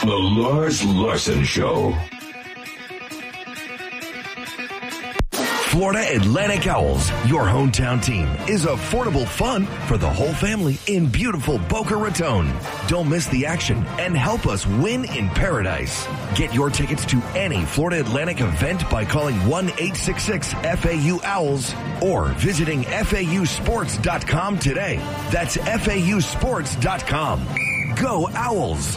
The Lars Larson Show. Florida Atlantic Owls, your hometown team, is affordable fun for the whole family in beautiful Boca Raton. Don't miss the action and help us win in paradise. Get your tickets to any Florida Atlantic event by calling 1-866-FAU-OWLS or visiting FAUsports.com today. That's FAUsports.com. Go Owls!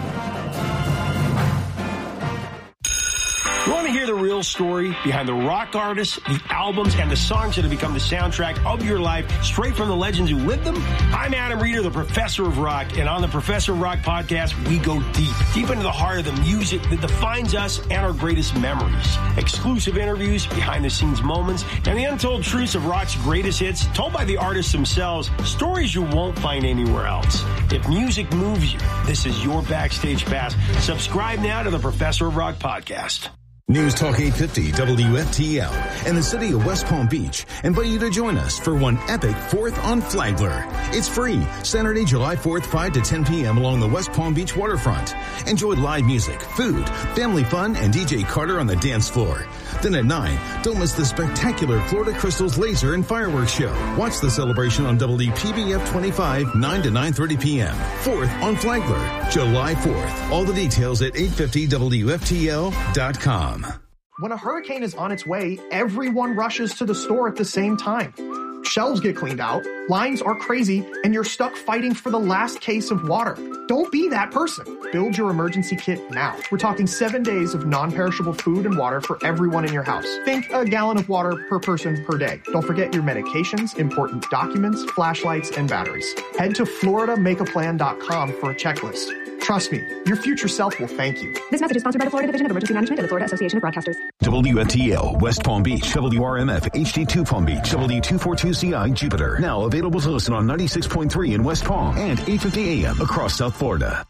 You want to hear the real story behind the rock artists, the albums, and the songs that have become the soundtrack of your life, straight from the legends who lived them? I'm Adam Reeder, the Professor of Rock, and on the Professor of Rock podcast, we go deep into the heart of the music that defines us and our greatest memories. Exclusive interviews, behind-the-scenes moments, and the untold truths of rock's greatest hits, told by the artists themselves, stories you won't find anywhere else. If music moves you, this is your backstage pass. Subscribe now to the Professor of Rock podcast. News Talk 850 WFTL and the city of West Palm Beach invite you to join us for one epic 4th on Flagler. It's free, Saturday, July 4th, 5 to 10 p.m. along the West Palm Beach waterfront. Enjoy live music, food, family fun, and DJ Carter on the dance floor. Then at 9, don't miss the spectacular Florida Crystals Laser and Fireworks Show. Watch the celebration on WPBF 25, 9 to 9:30 p.m. 4th on Flagler, July 4th. All the details at 850WFTL.com. When a hurricane is on its way, everyone rushes to the store at the same time. Shelves get cleaned out, lines are crazy, and you're stuck fighting for the last case of water. Don't be that person. Build your emergency kit now. We're talking 7 days of non-perishable food and water for everyone in your house. Think a gallon of water per person per day. Don't forget your medications, important documents, flashlights, and batteries. Head to FloridaMakeAPlan.com for a checklist. Trust me, your future self will thank you. This message is sponsored by the Florida Division of Emergency Management and the Florida Association of Broadcasters. WFTL, West Palm Beach, WRMF, HD2 Palm Beach, W242CI, Jupiter. Now available to listen on 96.3 in West Palm and 850 AM across South Florida.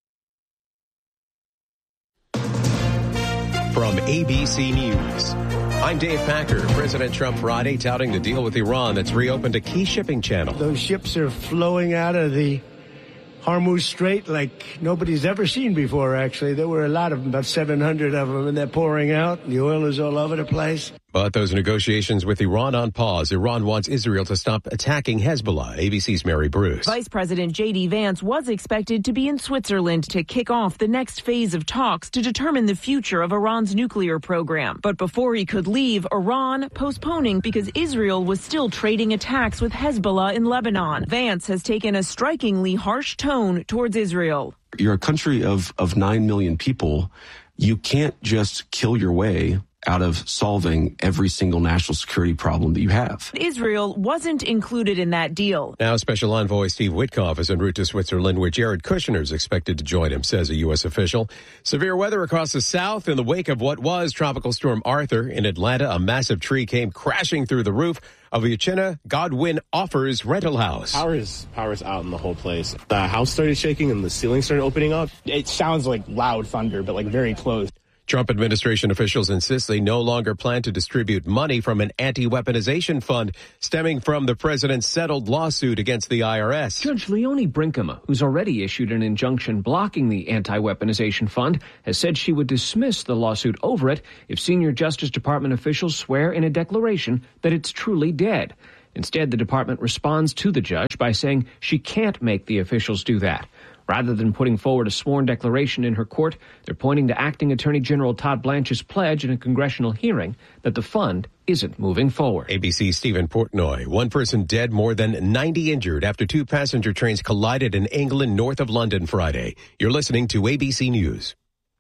From ABC News, I'm Dave Packer. President Trump Friday touting the deal with Iran that's reopened a key shipping channel. Those ships are flowing out of the Hormuz Strait like nobody's ever seen before, actually. There were a lot of them, about 700 of them, and they're pouring out. The oil is all over the place. But those negotiations with Iran on pause. Iran wants Israel to stop attacking Hezbollah. ABC's Mary Bruce. Vice President J.D. Vance was expected to be in Switzerland to kick off the next phase of talks to determine the future of Iran's nuclear program. But before he could leave, Iran postponing because Israel was still trading attacks with Hezbollah in Lebanon. Vance has taken a strikingly harsh tone towards Israel. You're a country of 9 million people. You can't just kill your way out of solving every single national security problem that you have. Israel wasn't included in that deal. Now Special Envoy Steve Witkoff is en route to Switzerland, where Jared Kushner is expected to join him, says a U.S. official. Severe weather across the south in the wake of what was Tropical Storm Arthur. In Atlanta, a massive tree came crashing through the roof of Uchenna Godwin Offers rental house. Power's out in the whole place. The house started shaking and the ceiling started opening up. It sounds like loud thunder, but like very close. Trump administration officials insist they no longer plan to distribute money from an anti-weaponization fund stemming from the president's settled lawsuit against the IRS. Judge Leonie Brinkema, who's already issued an injunction blocking the anti-weaponization fund, has said she would dismiss the lawsuit over it if senior Justice Department officials swear in a declaration that it's truly dead. Instead, the department responds to the judge by saying she can't make the officials do that. Rather than putting forward a sworn declaration in her court, they're pointing to Acting Attorney General Todd Blanche's pledge in a congressional hearing that the fund isn't moving forward. ABC's Stephen Portnoy. One person dead, more than 90 injured after two passenger trains collided in England north of London Friday. You're listening to ABC News.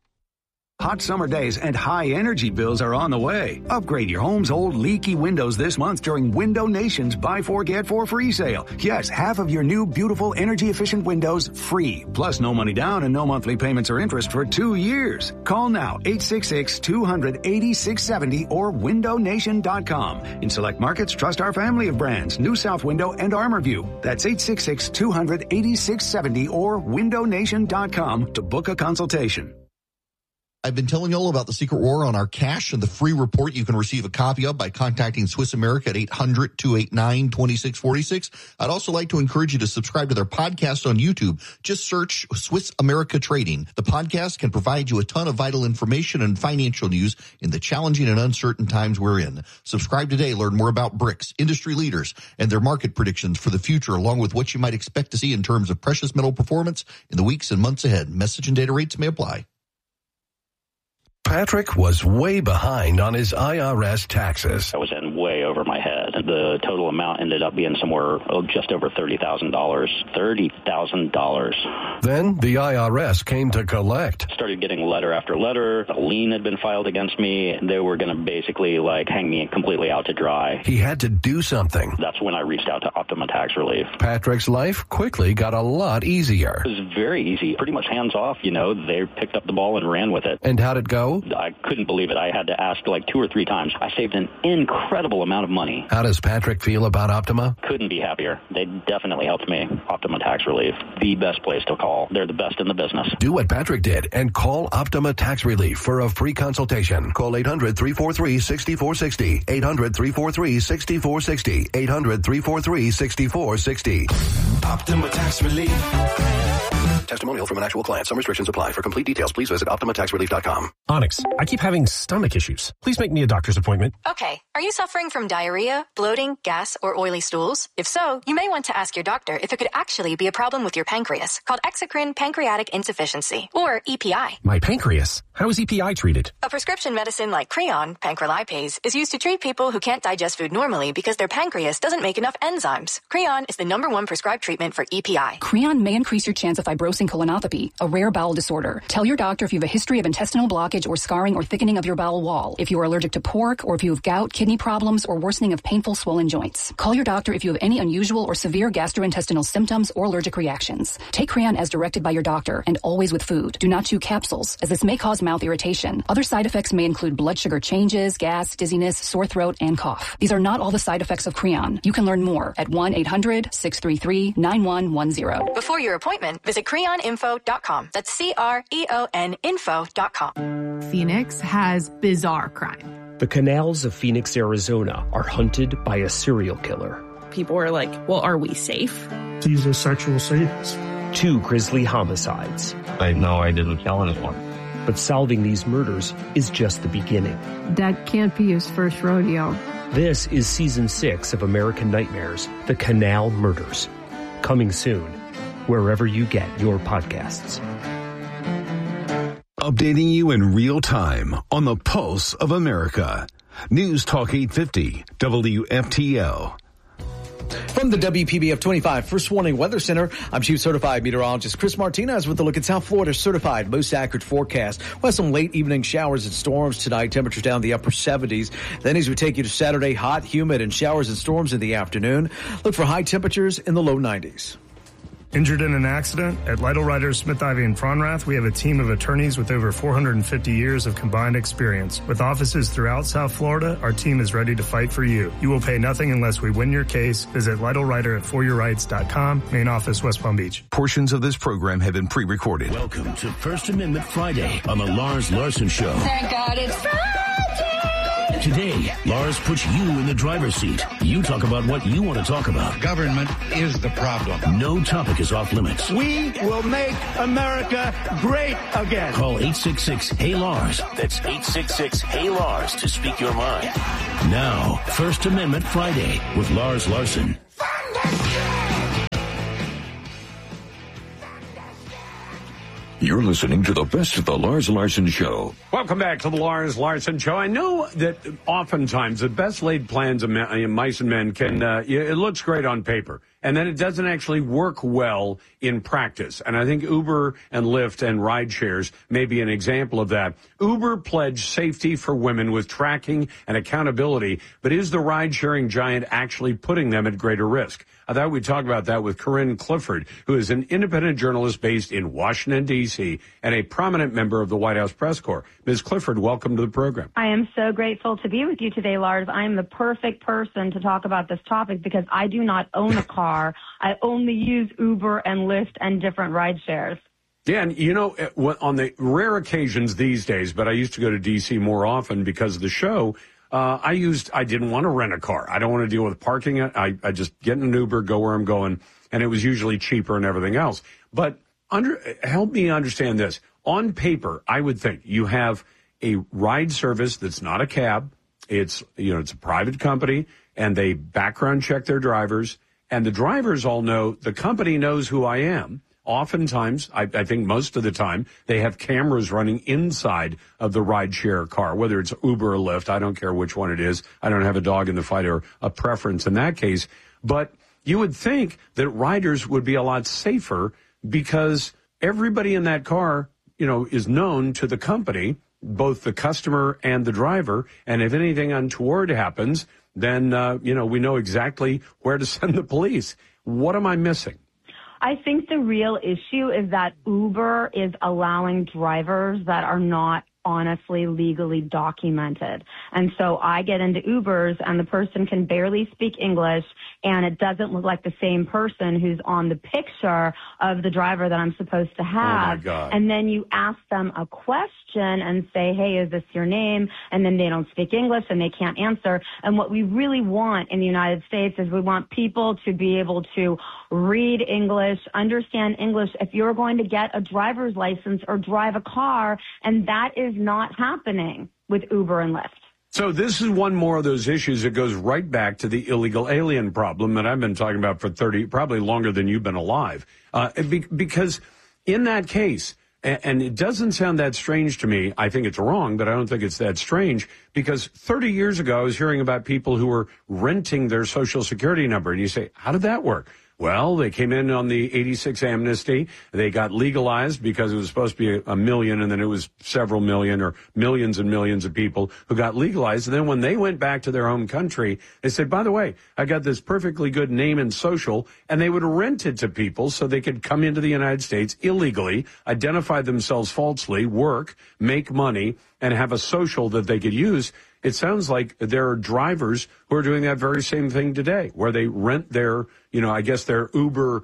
Hot summer days and high energy bills are on the way. Upgrade your home's old leaky windows this month during Window Nation's Buy 4 Get 4 free sale. Yes, half of your new beautiful energy efficient windows free. Plus no money down and no monthly payments or interest for 2 years. Call now 866-200-8670 or windownation.com. In select markets, trust our family of brands, New South Window and ArmorView. That's 866-200-8670 or windownation.com to book a consultation. I've been telling you all about the Secret War on our cash and the free report you can receive a copy of by contacting Swiss America at 800-289-2646. I'd also like to encourage you to subscribe to their podcast on YouTube. Just search Swiss America Trading. The podcast can provide you a ton of vital information and financial news in the challenging and uncertain times we're in. Subscribe today. Learn more about BRICS, industry leaders, and their market predictions for the future, along with what you might expect to see in terms of precious metal performance in the weeks and months ahead. Message and data rates may apply. Patrick was way behind on his IRS taxes. I was in way over my head. The total amount ended up being somewhere just over $30,000. $30,000. Then the IRS came to collect. Started getting letter after letter. A lien had been filed against me. They were going to basically hang me completely out to dry. He had to do something. That's when I reached out to Optima Tax Relief. Patrick's life quickly got a lot easier. It was very easy. Pretty much hands off, They picked up the ball and ran with it. And how'd it go? I couldn't believe it. I had to ask 2 or 3 times. I saved an incredible amount of money. How does Patrick feel about Optima? Couldn't be happier. They definitely helped me. Optima Tax Relief, the best place to call. They're the best in the business. Do what Patrick did and call Optima Tax Relief for a free consultation. Call 800-343-6460. 800-343-6460. 800-343-6460. Optima Tax Relief. Testimonial from an actual client. Some restrictions apply. For complete details, please visit OptimaTaxRelief.com. Onyx, I keep having stomach issues. Please make me a doctor's appointment. Okay. Are you suffering from diarrhea, bloating, gas, or oily stools? If so, you may want to ask your doctor if it could actually be a problem with your pancreas, called exocrine pancreatic insufficiency, or EPI. My pancreas? How is EPI treated? A prescription medicine like Creon, pancrelipase, is used to treat people who can't digest food normally because their pancreas doesn't make enough enzymes. Creon is the #1 prescribed treatment for EPI. Creon may increase your chance of fibrosing colonopathy, a rare bowel disorder. Tell your doctor if you have a history of intestinal blockage or scarring or thickening of your bowel wall, if you are allergic to pork, or if you have gout, kidney problems, or worsening of painful swollen joints. Call your doctor if you have any unusual or severe gastrointestinal symptoms or allergic reactions. Take Creon as directed by your doctor and always with food. Do not chew capsules, as this may cause mouth irritation. Other side effects may include blood sugar changes, gas, dizziness, sore throat, and cough. These are not all the side effects of Creon. You can learn more at 1-800-633-9110. Before your appointment, visit creoninfo.com. That's CREON info.com. Phoenix has bizarre crime. The canals of Phoenix, Arizona are hunted by a serial killer. People are like, well, are we safe? These are sexual sadists. 2 grisly homicides. I know I didn't kill anyone. But solving these murders is just the beginning. That can't be his first rodeo. This is Season 6 of American Nightmares, The Canal Murders. Coming soon, wherever you get your podcasts. Updating you in real time on the Pulse of America. News Talk 850, WFTL. From the WPBF 25 First Warning Weather Center, I'm Chief Certified Meteorologist Chris Martinez with a look at South Florida's certified most accurate forecast. We'll have some late evening showers and storms tonight, temperatures down in the upper 70s. Then as we take you to Saturday, hot, humid, and showers and storms in the afternoon. Look for high temperatures in the low 90s. Injured in an accident? At Lytle Writers, Smith, Ivy, and Fronrath, we have a team of attorneys with over 450 years of combined experience. With offices throughout South Florida, our team is ready to fight for you. You will pay nothing unless we win your case. Visit Lytle Writer at foryourrights.com. Main office, West Palm Beach. Portions of this program have been pre-recorded. Welcome to First Amendment Friday on the Lars Larson Show. Thank God it's Friday! Today, Lars puts you in the driver's seat. You talk about what you want to talk about. Government is the problem. No topic is off limits. We will make America great again. Call 866-HEY-LARS. That's 866-HEY-LARS to speak your mind. Now, First Amendment Friday with Lars Larson. You're listening to the best of the Lars Larson Show. Welcome back to the Lars Larson Show. I know that oftentimes the best laid plans of mice and men can, it looks great on paper, and then it doesn't actually work well in practice. And I think Uber and Lyft and ride shares may be an example of that. Uber pledged safety for women with tracking and accountability, but is the ride-sharing giant actually putting them at greater risk? I thought we'd talk about that with Corinne Clifford, who is an independent journalist based in Washington, D.C., and a prominent member of the White House Press Corps. Ms. Clifford, welcome to the program. I am so grateful to be with you today, Lars. I am the perfect person to talk about this topic because I do not own a car. I only use Uber and Lyft and different ride shares. Yeah, and you know, on the rare occasions these days, but I used to go to D.C. more often because of the show, I didn't want to rent a car. I don't want to deal with parking. I just get in an Uber, go where I'm going, and it was usually cheaper and everything else. But help me understand this. On paper, I would think you have a ride service that's not a cab. It's a private company, and they background check their drivers, and the drivers all know, the company knows who I am. Oftentimes, I think most of the time, they have cameras running inside of the rideshare car, whether it's Uber or Lyft. I don't care which one it is. I don't have a dog in the fight or a preference in that case. But you would think that riders would be a lot safer because everybody in that car, is known to the company, both the customer and the driver. And if anything untoward happens, then, we know exactly where to send the police. What am I missing? I think the real issue is that Uber is allowing drivers that are not honestly legally documented. And so I get into Ubers and the person can barely speak English and it doesn't look like the same person who's on the picture of the driver that I'm supposed to have. Oh my God. And then you ask them a question and say, hey, is this your name? And then they don't speak English and they can't answer. And what we really want in the United States is we want people to be able to read English, understand English if you're going to get a driver's license or drive a car, and that is not happening with Uber and Lyft. So this is one more of those issues that goes right back to the illegal alien problem that I've been talking about for probably longer than you've been alive. Because in that case, and it doesn't sound that strange to me. I think it's wrong, but I don't think it's that strange because 30 years ago, I was hearing about people who were renting their Social Security number. And you say, how did that work? Well, they came in on the 86 amnesty. They got legalized because it was supposed to be a million, and then it was several million or millions and millions of people who got legalized. And then when they went back to their home country, they said, by the way, I got this perfectly good name and social, and they would rent it to people so they could come into the United States illegally, identify themselves falsely, work, make money, and have a social that they could use. It sounds like there are drivers who are doing that very same thing today, where they rent their, their Uber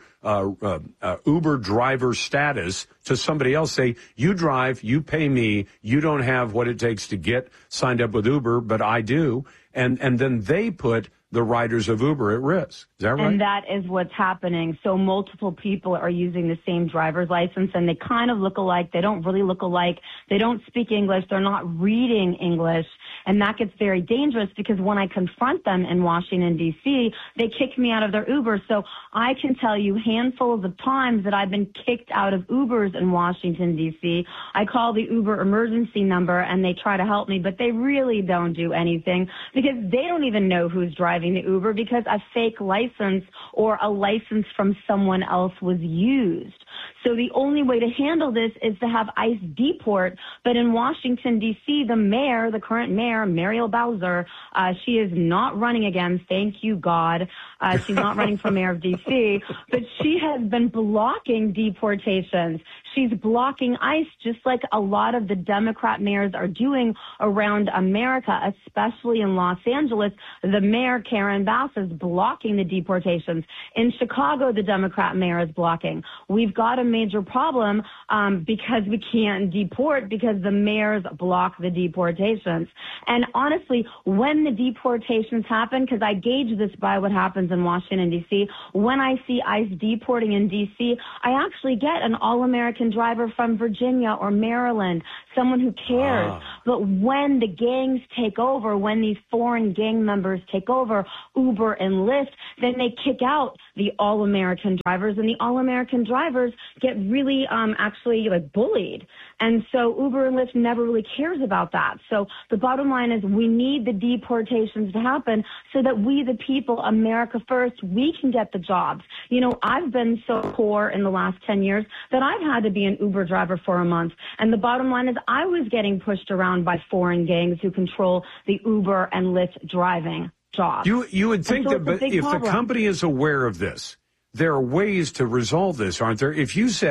driver status to somebody else. Say, you drive, you pay me, you don't have what it takes to get signed up with Uber, but I do. And then they put the riders of Uber at risk. Is that right? And that is what's happening. So multiple people are using the same driver's license, and they kind of look alike. They don't really look alike. They don't speak English. They're not reading English. And that gets very dangerous because when I confront them in Washington, D.C., they kick me out of their Uber. So I can tell you handfuls of times that I've been kicked out of Ubers in Washington, D.C. I call the Uber emergency number, and they try to help me, but they really don't do anything because they don't even know who's driving the Uber because a fake license or a license from someone else was used. So the only way to handle this is to have ICE deport. But in Washington, D.C., the current mayor, Muriel Bowser, she is not running again. Thank you, God. She's not running for mayor of D.C., but she has been blocking deportations. She's blocking ICE just like a lot of the Democrat mayors are doing around America, especially in Los Angeles. The mayor, Karen Bass, is blocking the deportations. In Chicago, the Democrat mayor is blocking. We've got a major problem because we can't deport because the mayors block the deportations. And honestly, when the deportations happen, because I gauge this by what happens in Washington, D.C., when I see ICE deporting in D.C., I actually get an all-American driver from Virginia or Maryland, someone who cares. But when the gangs take over, when these foreign gang members take over Uber and Lyft, then they kick out the all-American drivers, and the all-American drivers get really actually bullied. And so Uber and Lyft never really cares about that. So the bottom line is we need the deportations to happen so that we, the people, America first, we can get the jobs. I've been so poor in the last 10 years that I've had to be an Uber driver for a month. And the bottom line is I was getting pushed around by foreign gangs who control the Uber and Lyft driving jobs. You would think that, but if the company is aware of this, there are ways to resolve this, aren't there? If you said,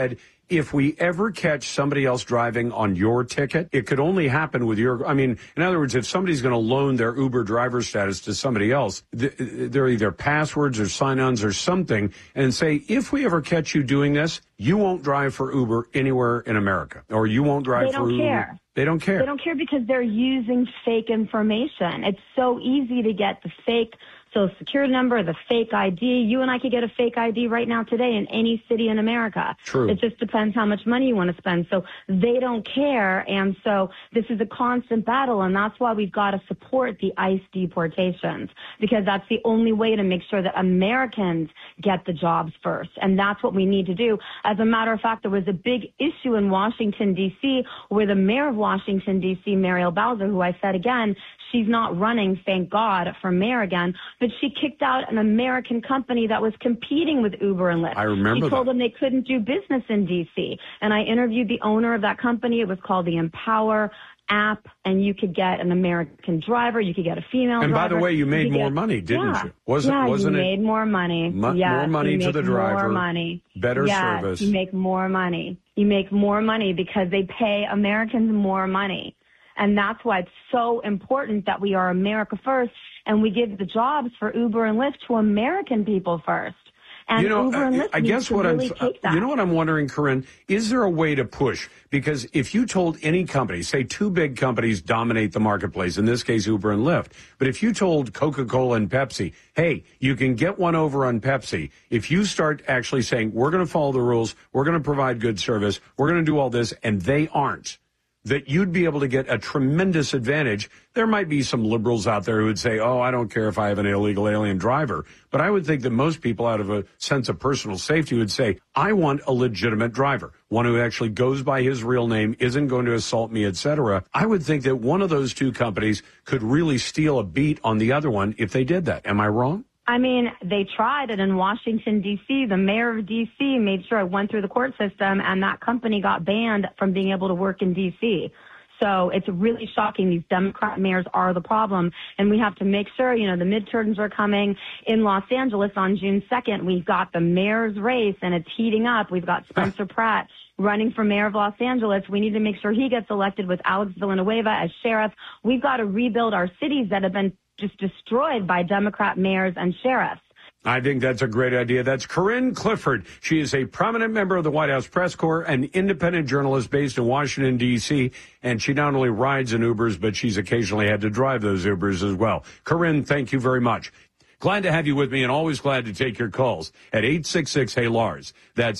if we ever catch somebody else driving on your ticket, it could only happen with your, I mean, in other words, if somebody's going to loan their Uber driver status to somebody else, they're either passwords or sign-ons or something, and say, if we ever catch you doing this, you won't drive for Uber anywhere in America, or you won't drive for Uber. They don't care. They don't care. They don't care because they're using fake information. It's so easy to get the fake Social Security number, the fake ID. You and I could get a fake ID right now today in any city in America. True. It just depends how much money you want to spend. So they don't care. And so this is a constant battle. And that's why we've got to support the ICE deportations, because that's the only way to make sure that Americans get the jobs first. And that's what we need to do. As a matter of fact, there was a big issue in Washington, D.C., where the mayor of Washington, D.C., Muriel Bowser, who I said again, she's not running, thank God, for mayor again, but she kicked out an American company that was competing with Uber and Lyft. I remember She told them they couldn't do business in D.C. And I interviewed the owner of that company. It was called the Empower app, and you could get an American driver, you could get a female driver. And by the way, you made more money, didn't you? Wasn't it? You made more money. More money to the driver. More money. Better service. You make more money. You make more money because they pay Americans more money. And that's why it's so important that we are America first, and we give the jobs for Uber and Lyft to American people first. And Uber and Lyft I guess what take that. You know what I'm wondering, Corinne? Is there a way to push? Because if you told any company, say two big companies dominate the marketplace, in this case Uber and Lyft, but if you told Coca-Cola and Pepsi, hey, you can get one over on Pepsi, if you start actually saying, we're going to follow the rules, we're going to provide good service, we're going to do all this, and they aren't, that you'd be able to get a tremendous advantage. There might be some liberals out there who would say, oh, I don't care if I have an illegal alien driver. But I would think that most people, out of a sense of personal safety, would say, I want a legitimate driver, one who actually goes by his real name, isn't going to assault me, etc. I would think that one of those two companies could really steal a beat on the other one if they did that. Am I wrong? I mean, they tried it in Washington, D.C. The mayor of D.C. made sure it went through the court system, and that company got banned from being able to work in D.C. So it's really shocking. These Democrat mayors are the problem, and we have to make sure, the midterms are coming in Los Angeles on June 2nd. We've got the mayor's race, and it's heating up. We've got Spencer Pratt running for mayor of Los Angeles. We need to make sure he gets elected with Alex Villanueva as sheriff. We've got to rebuild our cities that have been just destroyed by Democrat mayors and sheriffs. I think that's a great idea. That's Corinne Clifford. She is a prominent member of the White House Press Corps, an independent journalist based in Washington, D.C., and she not only rides in Ubers, but she's occasionally had to drive those Ubers as well. Corinne, thank you very much. Glad to have you with me, and always glad to take your calls at 866-HEY-LARS. That's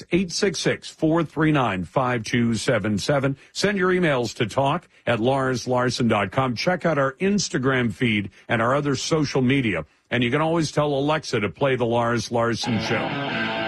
866-439-5277. Send your emails to talk@LarsLarson.com. Check out our Instagram feed and our other social media. And you can always tell Alexa to play the Lars Larson Show.